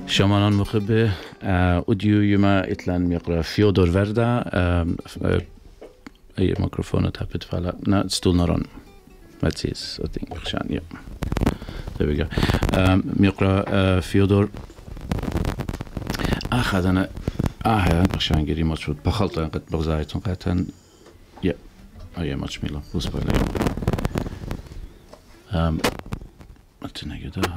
شمانان مخبه اودیو یما اتلان میقرا فیودور وردا ای میکروفون تابت فعلا نه ستول نران ماتیس I think بخشان یا there we go میقرا فیودور أخذنا بخشان گری مشروط بخالط قد بغزایتون قطعا یا آیا ماچ میلا بوس بالا متنگده ها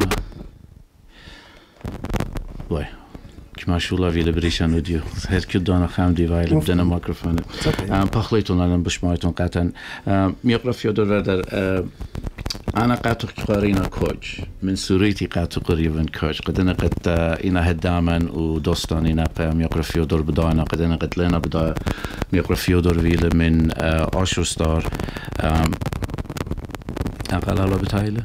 وای كماشولا ویل بریشان ودیو هر کی دانا خام دیوایل بدن میکروفون پخلیتون الان بشمایتون قطعا میقرا فیودور ودر أنا قاتق قارينا كوج من سوريتي قاتق قريبا كوج قدنا قد إنا هداما ودوستانينا قام يقرأ فيودور بدانا قدنا قد لنا بدا يقرأ فيودور ويلا من آشور ستار أقل على بتايله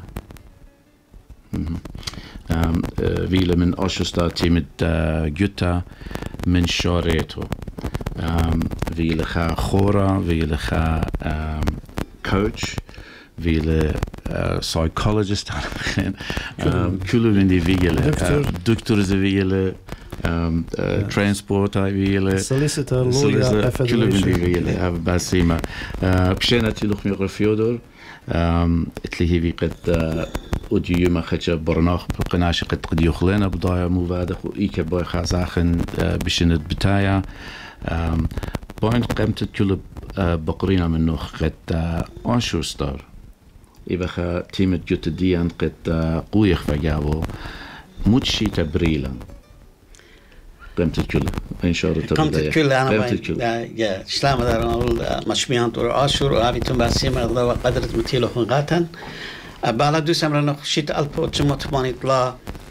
ويلا من آشور ستار تيمد جوتا من شاريتو ويلا خا خورا ويلا خا كوج ویل psychologist کلو وندی ویله دکتر زویله transport ویله solicitor lawyer کلو وندی ویله بسیمه بشینه تلوخ میقرا فیودور اتلی هی قد اودیو ما خجا برناخ قناش قد يخلينا بضايا موادخ وإيك باي خازاخن بشنت بتايا باين قمت كل بقرينا منه قد آنشور ستار إذا تيمت جت ديان قد قويخ فجاو متشي تبريلا قمت كل إن شاء الله قمت كل أنا يا إسلام دارنا أقول مشميان تور آشور وعبيتم بسيم الله وقدرت متيله خنقاتن بعد 2 سمر نخشيت ألبو جمعت ماني طلا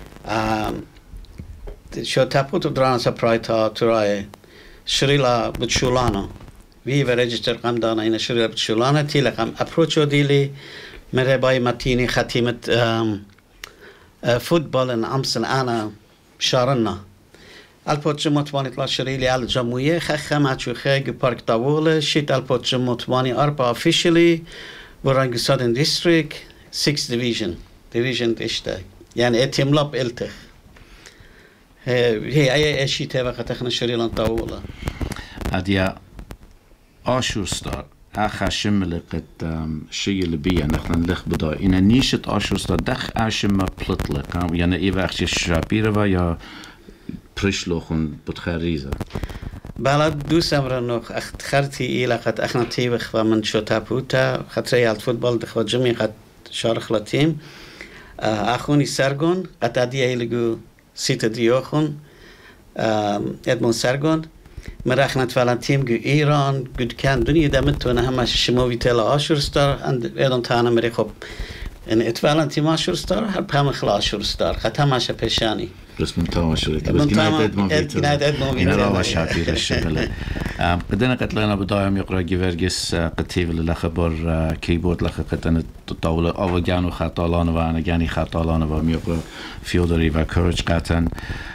شو تابوت دران سبرايتا تراي شريلا بتشولانا وی و رجستر قم دانا این شروع بتشولانا تیل قم اپروچو دیلی مره بای متینی ختیمت فوتبال ان امسل انا شارنا الپوچ متوانی طلا شریلی ال جمعیه خم چو خیگ پارک داوله شیت الپوچ متوانی اربا officially ورانگ سادن دیستریک 6 division اشته یعنی اتیم لاب التخ هي اي شيء تبع خطخنا شريلان طاوله اديا آشور ستار أخشم لقد شيء اللي بيا نحن نلخ بدا إن نيشة آشور ستار دخ أشم بلطلق يعني إذا أختي الشابيرة يا بريشلوخن بتخريزة بعد 2 سمر نخ اختخرتي إلى قد أخنا تيبخ ومن شو تابوتا خطري على الفوتبول دخوا جميع قد شارخ لتيم أخوني سرگون قد أديه إلغو سيت ديوخون ادمون سرگون مرخنت فعلا تیم گو ایران گود کن دنیا دمتونه همش شماوی تلا آشور ستار اند ایران تانه مری خب این اتفاقا تیم آشور ستار هر پام خلا آشور ستار خطا ماشه پیشانی بس من تمام شده بس گناه ادمون این را شابیر الشغله قدنا قتلنا بدايم يقرا جيفرجس قتيف لخبر كيبورد لخ قتنا طاوله اوغانو خطالان و انا گاني خطالان و ميقرا فيودوري و كورج قتن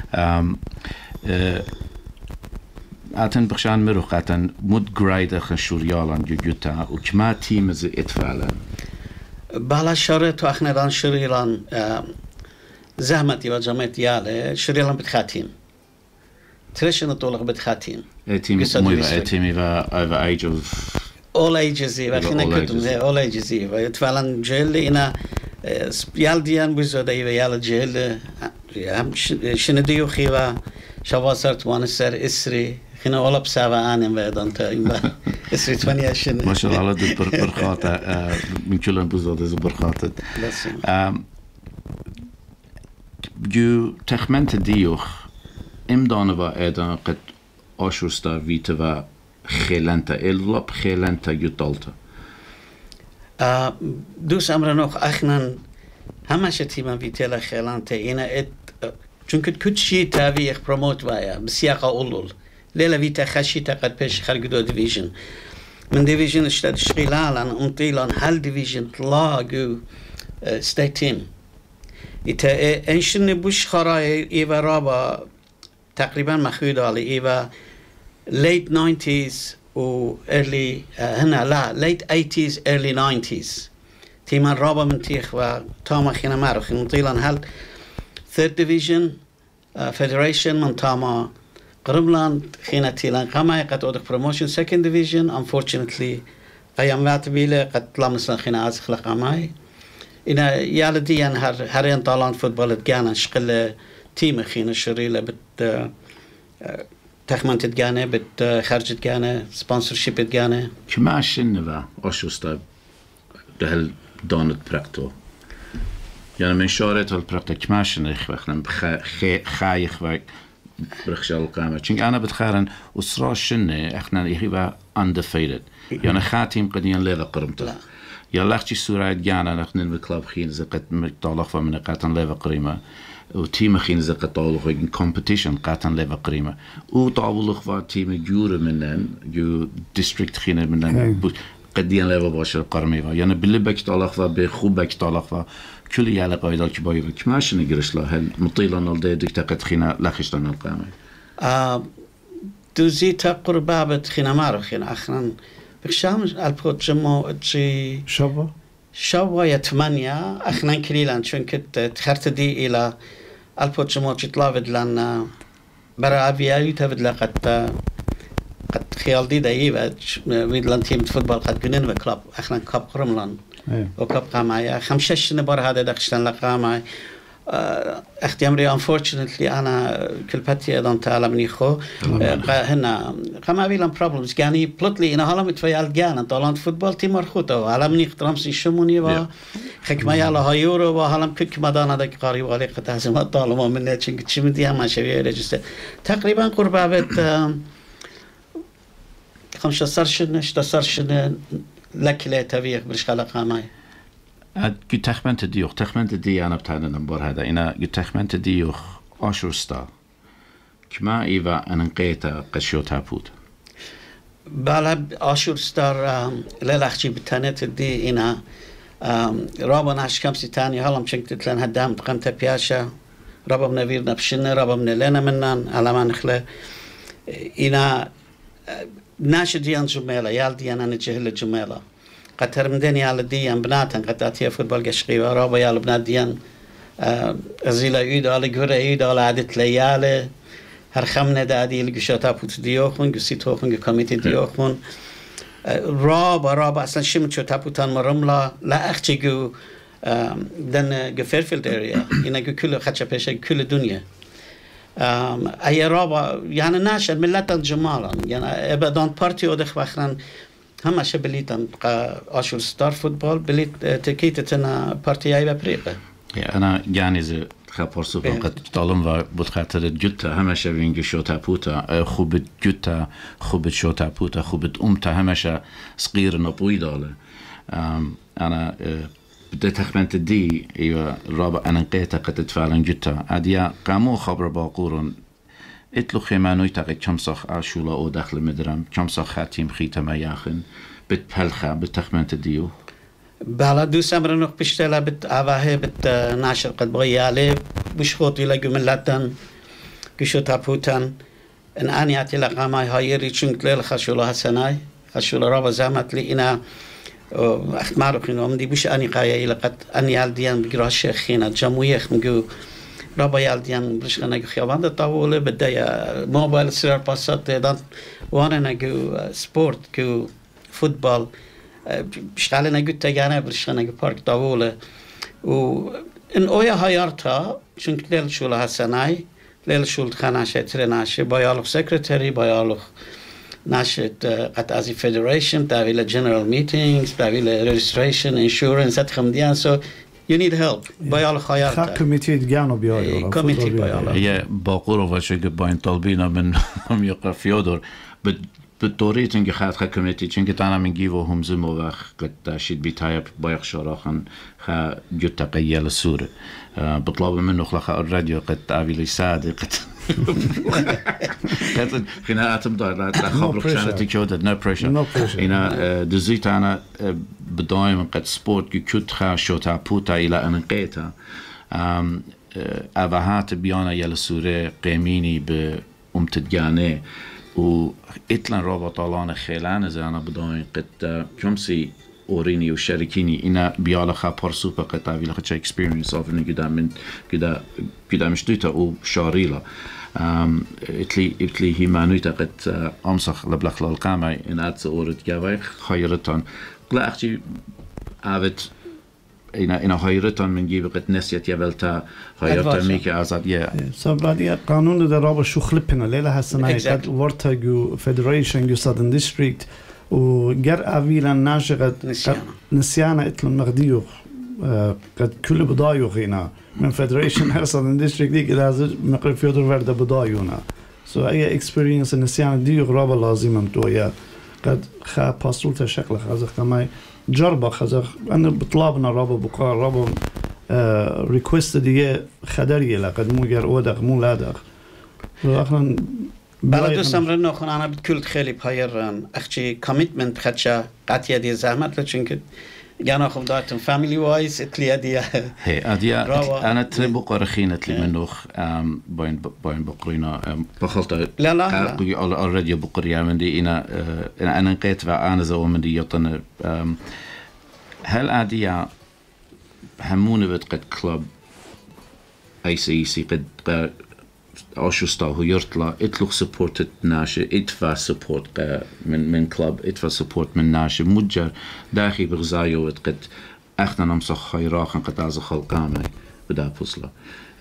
اتن بخشان مرو قتن مد جرايد خشوريالان جوتا و كما تيم از اتفالا بالا شاره تو اخنران شريلان زحمتي و جمعت ياله شريلان بتخاتيم ترشنا طولق بتخاتيم تيم مويبا تيمي و over age of all ages و خينا كتم all ages و اتفالا جيل اینا يال ديان بزوده و يال جيل هم شنديو خيوا شواسرت وانسر اسري خينا اول بسوا انم ودان تا این اسري 20 شن ما شاء الله دو برخاطه من كلن بزوده ز برخاطه جو تخمنت دیوخ امدانه و ایدان قد آشورستا ویته و خیلنتا الولاب خیلنتا یوتالتا دوست امرانوخ اخنان همش تیما ویتلا خیلنتا اینا چونکه کچی تاوی اخ پروموت وایا بسیاقا اولول لیلا ویتا خشیتا قد پیش خرگدو دیویژن من دیویژن اشتاد شغیلالان امطیلان هل دیویژن طلاقو ستيت تيم إتا إنشن بوش خراي إيوا رابا تقريبا مخيود على إيوا late 90s و early هنا لا late 80s early 90s تيمان رابا من تيخ و تاما خينا معرو خينا طيلان هل third division فيدريشن من تاما قرملاند خينا تيلان قماي قد أودك بروموشن سكند ديفيجن unfortunately قيامات بيله قد لامسنا خينا عازخ لقماي إنا يالديان هرين طالان فوتبول تجانا شقل تيم خينا شريلة بت تخمن تتجانا بت خرج تجانا سبونسرشيب تجانا كما شنوا أشوستا ده دانت براكتو يعني من شارت البراكتو كما شنخ وقتنا خايخ وقت برخشال القامة چونك أنا بتخارن أسرع شنة إحنا يخيبا undefeated يعني خاتيم قديان ليلة قرمته يلاختي سورة جانا نحن بكلاب خين زقت مطالخ ومن قاتن ليلة قريمة وتيم خين زقت طالخ وين competition قاتن ليلة قريمة وطاولخ وتيم جور منن جو district خين منن قديان ليلة باشر قرمية يعني باللبك طالخ وبخوبك طالخ كل يالا قايدة كبايبة كماش نجرش له هل مطيلا نلدي دكتاقت خينا لخشتنا القامة دوزيتا قربابة خينا مارو خينا أخرا بخشام البوت جمو جي شوا يتمنيا أخنا كليلان چون كت تخرت دي إلى البوت جمو جتلافد لان برا أبيالي تفد لقد خيال دي دايبا ويدلان تيم فوتبال قد قنين بكلاب أخنا كاب قرملان وكاب قامايا 5 سنين بار هذا دخشتن لقاماي اختيامري unfortunately أنا كل باتي أدان تعلمني خو هنا قاماي لان problems يعني بلوتلي إن حالا متفيال جانا طالان فوتبال تيمار خوتو علمني اخترامسي شموني و خكماي على هايورو و حالا كيك مدانا دك قاري والي قد هزمات طالما مني چنك چي مدي هم شوية رجسته تقريبا قربابت 15 سنة 16 سنة لكلا تبيخ برشخالة قاماي قد تخمنت دي أنا بتاعنا نمبر هذا إنا قد تخمنت ديوخ أشورستا كما إيفا أنقيتا قشيوتا بود بالا أشورستا للاخشي بتانت دي إنا رابا ناش كمسي تاني هلم شنكت تلان هدام قمت بياشا رابا منوير نبشنة رابا منلنا منان على ما نخلى إنا ناش ديان جميلة يال ديان أنا جهل جميلة قد ترمدين يال ديان بناتن قد أتيا فوتبول قشقي ورابا يال بنات ديان أزيلا يودا على جورا يودا على عدت ليالة هر خمنة دادي لقشاتا بوت ديوخون قسيتوخون قكوميتي ديوخون رابا أصلا شمت شو تابوتان مرملا لا أختي جو دن جفيرفيلد اريا إنا جو كل خدشة بيشة كل الدنيا أي رابا يعني ناش الملتان جمالا يعني أبدان بارتي ودخ بخران هم شبليتان أشول ستار فوتبول بليت تكيتتنا بارتي أي ببريقة أنا يعني زي خبرسو قد طالم و بود خاطر جوتا همشه وینگ شوتا پوتا خوب جوتا خوب شوتا پوتا خوب امتا همشه صغير نبوي داله أنا بدأت تخمنت دي إيوه رابع أنا نقيت قد فعلا جوتا أديا قامو خبر باقورن اتلو خيمانوي تاقي كم صخ عشولا أو داخل مدرم كم صخ خاتيم خيتا ما ياخن بتبلخا بتخمنت ديو بالا دو سمر نوخ بشتلا بت آواه بت ناشر قد بغيالي بشخوطي لگو ملتن گشو تاپوتن ان آنياتي لقاماي هايري چونك ليل خشولا هسناي خشولا رابا زامت لي إنا اختمارو خينو امدي بش آني قايا إلا قد آنيال ديان بگراش خينا جمويخ مگو رابا يال ديان برشخنا گو خيابان دا طاوله بدايا موبايل سرار باسات دان وانا نگو سپورت گو فوتبال بشتغل نگو تجانه برشخ نگو پارک داوله و این اویا هایارتا چون لیل شول هستنای لیل شول خناشه ترناشه بایالوخ سکرتری بایالوخ ناشت قط ازی فدریشن تاویل جنرال میتینگز تاویل رجستریشن انشورنس اتخم دیان so you need help بایالوخ هایارتا خا کمیتی دیگانو بیایو کمیتی بایالوخ هي باقور وش باين طالبينا من هم يقرا فيودور بالطوريت إنك خات كوميتي چونك تانا من جيفو هم زمو وخ قد تاشيد بيتايب بايخ شراخن خا جوتا قيال السورة بطلب منه خلقا الراديو قد تاويلي سادي قد قد خنا اتمدار لا خبرك شانتي كودت no pressure هنا دزيت انا بدايم قد سبورت كيوت خا شوتا بوتا الى انقيتا اوهات بيانا يال السورة قيميني بأمتدجاني و اتلن رابط آلان خیلان زانا بداین قد کمسی أوريني وشاركيني إنا بيالخا برسوبة قطعي لخا تشا experience of إنه قدا مش دويتا أو شاريلا اتلي هي معنويتا قد أمسخ لبلخ للقامة إن أدس أورد جاوي خيرتان لا أختي عابت إنا خيرتان من جيب قد نسيت يبلتا خيرتان ميكا أزاد سبادي قانون ده رابط شو خلبنا ليلة هالسنة قد ورتا جو فيدريشن جو سادن ديستريكت وجر أويلا ناشقة نسيانا إتلن مغديوخ قد كل بضايوخ هنا من فيدريشن هرسادن ديستريكت ديك لازم مقرب فيودر ورده بضايونا سو أي إكسبيرينس نسيانا ديوخ رابط لازم متويا قد خا باستولتا شكل خازخ كماي جربة خازخ أنا بطلابنا رابط بقار رابط ريكوست ديه خدريه لقد مو جر أودق مو لادق وآخرا بله دوستم رو نخون انا بکل خیلی پایرم اخچی کامیتمنت خدشه قطعی دی زحمت لچون که گانا خوب دارتم فامیلی وایز اتلی ادیا هی ادیا انا تري بقرخين اتلي منوخ باين بقرينا بخلطه لا already بقريا من دي انا نقيت وانا زو من دي يطن هل اديا همونه بتقد كلوب اي سي قد أشوستا هو يرتلا إتلوخ سبورت ناشة إتفا سبورت من كلاب إتفا سبورت من ناشة مجر داخل بغزايو وتقد أخنا نمسخ خيراخن قد عز خلقامي بدا بوصلة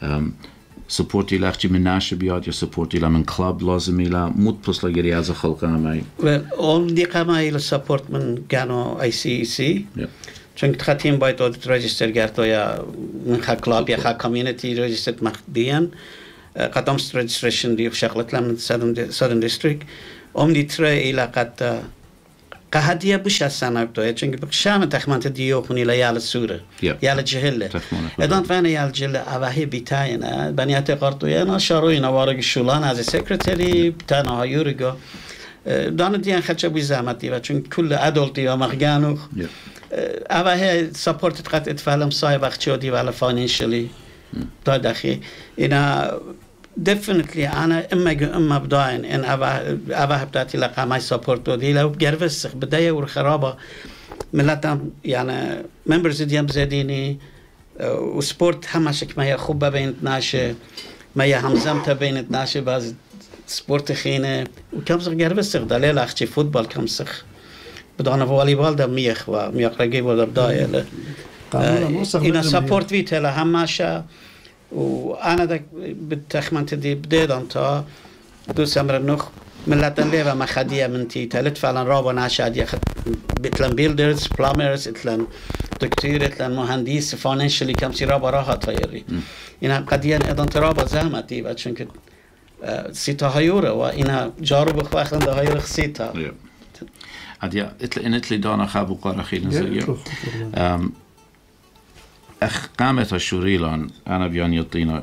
سبورتي لأختي من ناشة بياد يا سبورتي لا من كلاب لازم إلى مود بوصلة جري عز خلقامي أول دي قامي إلى سبورت من كانوا ICEC چون تختیم باید اودیت رجیستر گرد یا من خا کلاب یا خا کامیونیتی رجیستر مخدیان قد أمس registration دي شغلت لهم southern district أمدي ترى إلى قد قهدية بش السنة بتوعي چونك بقشام تخمنت ديو خوني ليال السورة يال الجهلة إذا فانا يال الجهلة أباهي بتاعنا بنياتي قرطوية أنا شاروينا وارق الشولان از سكرتري بتاعنا هايوريغو دان ديان خدش بزامت دي چون كل adult دي ومخجانو أباهي supported قد اتفعلم صاحب أختيو دي وعلى financially داخل إنا definitely أنا إما بداين إن أبا بدأتي لقى ماي سبورت ودي لو بجربس بداية والخرابة ملاتهم يعني members ديام زاديني وسبورت همشك ما هي خوبة بين ناشة ما هي همزمتها بين ناشة باز سبورت خينة وكم سخ جربس دليل أختي فوتبال كم سخ بدأنا فوليبال ده ميخ رقيب ولا بداية إنا سبورت فيتها همشة وأنا ده بتخمنت دي بديدان تا دو سمر نخ ملتن ليفا مخدية من تي تلت فعلا رابا ناشاد يخد بتلن بيلدرز بلامرز اتلن دكتور اتلن مهندس فاينانشالي كم سي رابا راحة تغيري إنا قديان ايضان ترابا زحمة دي بعد چونك سيتا هايورا وإنا جارو بخوا اخلن ده هايورا خسيتا عديا اتلي دانا خابو قارخي نزيو قامت الشوريلان أنا بيان يطينا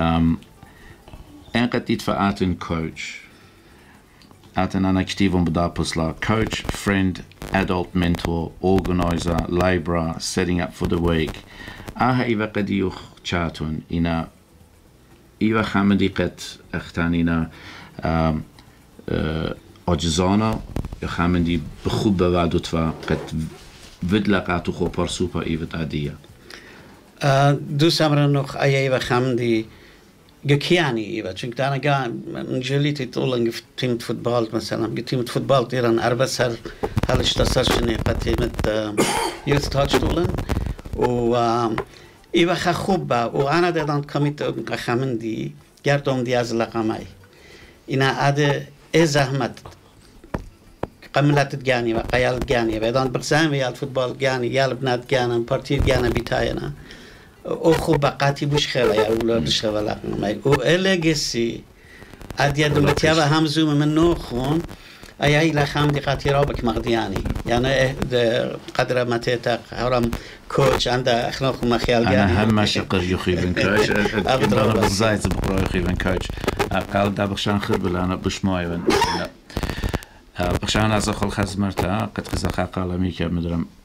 إن قد تدفع آتن كوتش آتن أنا كتيبهم بدا بسلا coach, friend, adult mentor, organizer, laborer, setting up for the week إيوه قد يوخ شاتون إنا إيوه خامدي قد اختانينا أجزانا خامدي بخوب بوادو تفا قد ودلقاتو خو برسوبا إيوه عادية دو سمر نخ أيه وخمدي جكياني إيوه چونك أنا جا من جليتي طولن في تيمة فوتبال مثلا تيمة فوتبال تيران 4 سال هلش تصار شني قد تيمة يوث تاج طولن و إيوه خوبه وأنا دادان كميت خمندي گردم دي از لقماي إنا عاد زحمت قملت جاني وقيال جاني بدان بقسم ويال فوتبال جاني يال بنات جانا بارتي جانا بيتاينا او خوب بقاتی بوش خیلی یا اولاد شوالق نمی او الگسی ادیا دمتیا و همزوم من نخون ایایی لخم دی قاتی رابک مقدیانی یعنی قدر متیتا هرم کوچ عند اخناق مخیال أنا هم شقر يخيبن كوتش أنا بالزايد بقرا يخيبن كوتش قال ده بخشان خرب أنا بشماي بخشان از خال خزمرتا قد خزاق قال ميكا مدرم